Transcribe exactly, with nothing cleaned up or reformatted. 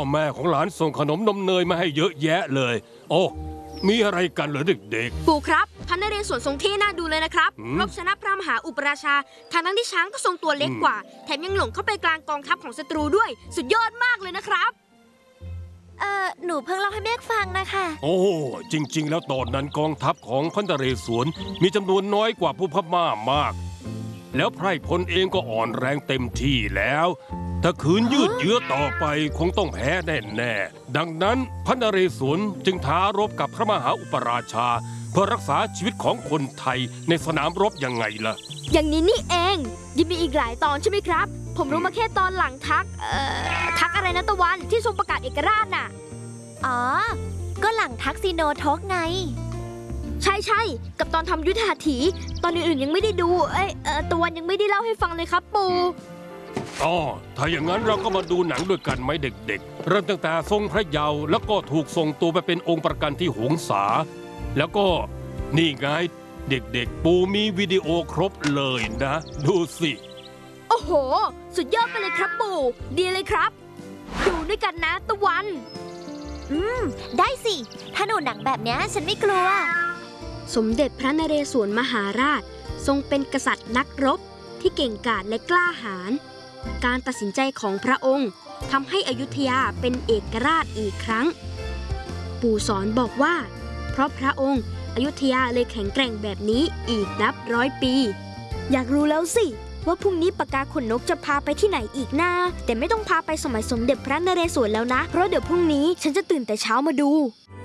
แม่ของหลานส่งขนมนมเนยมาให้เยอะแยะเลยโอ้มีอะไรกันเหรอเด็กๆปู่ครับพระนเรศวรทรงเท่น่าดูเลยนะครับรบชนะพระมหาอุปราชาทั้งทั้งที่ช้างก็ทรงตัวเล็กกว่าแถมยังหลงเข้าไปกลางกองทัพของศัตรูด้วยสุดยอดมากเลยนะครับเอ่อหนูเพิ่งเล่าให้แม่ฟังนะคะโอ้จริงๆแล้วตอนนั้นกองทัพของพระนเรศวรมีจำนวนน้อยกว่าผู้พม่ามากแล้วไพร่พลเองก็อ่อนแรงเต็มที่แล้วถ้าขืนยืดเยื้อต่อไปคงต้องแพ้แน่ๆดังนั้นพระนเรศวรจึงท้ารบกับพระมหาอุปราชาเพื่อรักษาชีวิตของคนไทยในสนามรบยังไงล่ะอย่างนี้นี่เองยังมีอีกหลายตอนใช่ไหมครับผมรู้มาแค่ตอนหลังทักเอ่อทักอะไรนะตะวันที่ทรงประกาศเอกราชน่ะอ๋อก็หลังทักซิโนทกไงใช่ใช่กับตอนทำยุทธหัตถีตอนอื่นๆยังไม่ได้ดูเอ้ยเออตะวันยังไม่ได้เล่าให้ฟังเลยครับปู่อ๋อถ้าอย่างนั้นเราก็มาดูหนังด้วยกันไหมเด็กๆเริ่มตั้งแต่ทรงพระเยาว์แล้วก็ถูกส่งตัวไปเป็นองค์ประกันที่หงสาแล้วก็นี่ไงเด็กๆปู่มีวิดีโอครบเลยนะดูสิโอ้โหสุดยอดไปเลยครับปู่ดีเลยครับดูด้วยกันนะตะวันอืมได้สิถ้าหนูหนังแบบนี้ฉันไม่กลัวสมเด็จพระนเรศวรมหาราชทรงเป็นกษัตริย์นักรบที่เก่งกาจและกล้าหาญการตัดสินใจของพระองค์ทำให้อยุธยาเป็นเอกราชอีกครั้งปู่สอนบอกว่าเพราะพระองค์อยุธยาเลยแข็งแกร่งแบบนี้อีกนับร้อยปีอยากรู้แล้วสิว่าพรุ่งนี้ปากกาขนนกจะพาไปที่ไหนอีกนะแต่ไม่ต้องพาไปสมัยสมเด็จพระนเรศวรแล้วนะเพราะเดี๋ยวพรุ่งนี้ฉันจะตื่นแต่เช้ามาดู